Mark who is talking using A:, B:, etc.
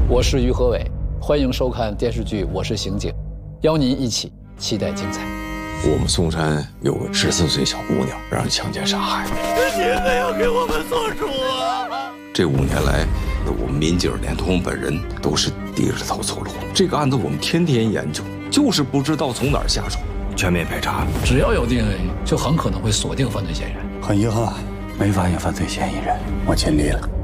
A: 我是于和伟，欢迎收看电视剧《我是刑警》，邀您一起期待精彩。
B: 我们嵩山有个14岁小姑娘让人强奸杀害，
C: 你们要给我们做主啊！
B: 这5年来，我们民警连同本人都是低着头走路。这个案子我们天天研究，就是不知道从哪儿下手。
D: 全面排查，
A: 只要有 DNA， 就很可能会锁定犯罪嫌疑人。
E: 很遗憾，没发现犯罪嫌疑人，我尽力了。